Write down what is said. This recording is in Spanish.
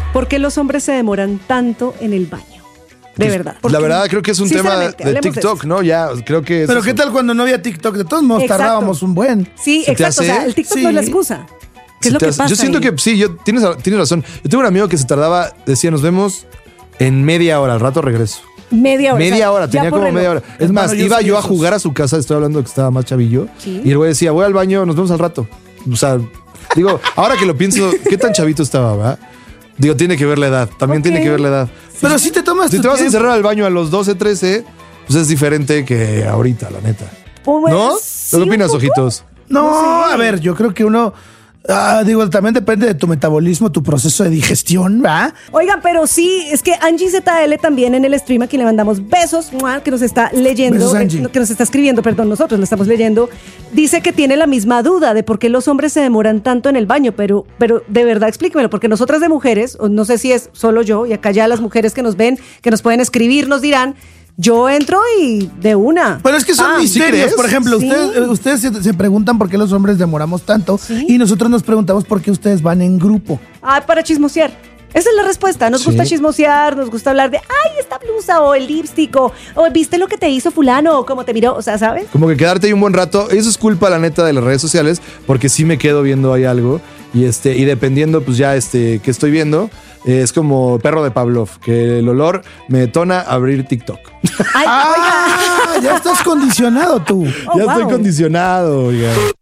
¿Por qué los hombres se demoran tanto en el baño? De verdad. La verdad, creo que es un tema de TikTok, ¿no? Ya, creo que Pero ¿qué tal cuando no había TikTok? De todos modos, tardábamos un buen. Sí, exacto. O sea, el TikTok no es la excusa. ¿Qué es lo que pasa? Yo siento que sí, tienes razón. Yo tengo un amigo que se tardaba, decía, nos vemos en media hora, al rato regreso. Media hora. Media hora, tenía como media hora. Es más, iba yo a jugar a su casa, estoy hablando que estaba más chavillo, y el güey decía, voy al baño, nos vemos al rato. O sea, digo, ahora que lo pienso, ¿qué tan chavito estaba, va? Digo, tiene que ver la edad, también tiene que ver la edad. Pero si te tomas Si te vas a encerrar al baño a los 12, 13, pues es diferente que ahorita, la neta. ¿No? Sí, ¿Qué opinas, ojitos? No, a ver, yo creo que uno... digo, también depende de tu metabolismo, tu proceso de digestión, ¿va? Oigan, pero sí, es que Angie ZL también en el stream, aquí le mandamos besos, que nos está leyendo, Besos, Angie. que nos está escribiendo, perdón, nosotros lo estamos leyendo, dice que tiene la misma duda de por qué los hombres se demoran tanto en el baño, pero de verdad explíquemelo, porque nosotras de mujeres, o no sé si es solo yo, y acá ya las mujeres que nos ven, que nos pueden escribir, nos dirán... Yo entro y de una. Pero es que son misterios. Por ejemplo, ustedes se preguntan por qué los hombres demoramos tanto y nosotros nos preguntamos por qué ustedes van en grupo. Para chismosear. Esa es la respuesta. Nos gusta chismosear, nos gusta hablar de, ay, esta blusa o el lipstick o viste lo que te hizo fulano o cómo te miró, o sea, ¿sabes? Como que quedarte ahí un buen rato. Eso es culpa, la neta, de las redes sociales, porque sí me quedo viendo ahí algo y dependiendo, pues ya, qué estoy viendo, es como perro de Pavlov, que el olor me detona abrir TikTok. Ay, ya estás condicionado tú. Ya estoy condicionado, oiga.